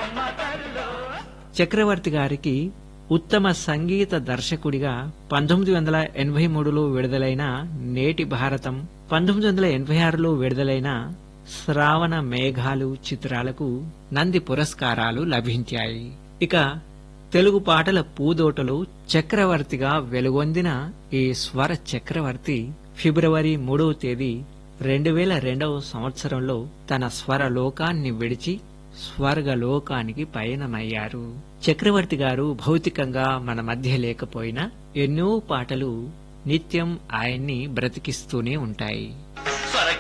చక్రవర్తి గారికి ఉత్తమ సంగీత దర్శకుడిగా 1983లో విడుదలైన నేటి భారతం, 1986లో విడుదలైన శ్రావణ మేఘాలు చిత్రాలకు నంది పురస్కారాలు లభించాయి. ఇక తెలుగు పాటల పూదోటలో చక్రవర్తిగా వెలుగొందిన ఈ స్వర చక్రవర్తి ఫిబ్రవరి 3వ తేదీ 2002వ సంవత్సరంలో తన స్వర లోకాన్ని విడిచి స్వర్గలోకానికి పయనమయ్యారు. చక్రవర్తి గారు భౌతికంగా మన మధ్య లేకపోయినా ఎన్నో పాటలు నిత్యం ఆయన్ని బ్రతికిస్తూనే ఉంటాయి.